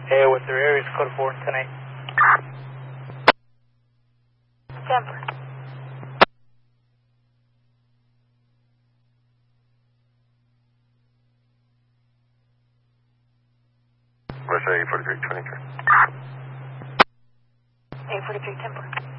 Hey, what's their area? It's code 4 tonight. Denver. Let's say 4323. 843 Denver.